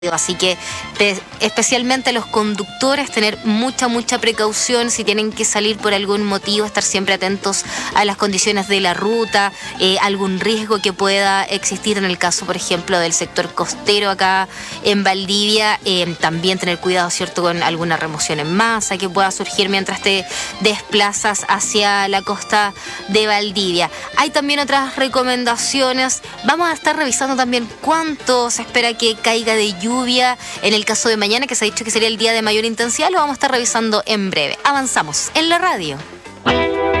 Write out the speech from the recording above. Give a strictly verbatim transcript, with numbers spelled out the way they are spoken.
Así que pe- especialmente los conductores, tener mucha, mucha precaución si tienen que salir por algún motivo, estar siempre atentos a las condiciones de la ruta, eh, algún riesgo que pueda existir en el caso, por ejemplo, del sector costero acá en Valdivia. Eh, también tener cuidado, ¿cierto?, con alguna remoción en masa que pueda surgir mientras te desplazas hacia la costa de Valdivia. Hay también otras recomendaciones. Vamos a estar revisando también cuánto se espera que caiga de lluvia en el caso de mañana, que se ha dicho que sería el día de mayor intensidad. Lo vamos a estar revisando en breve. Avanzamos en la radio.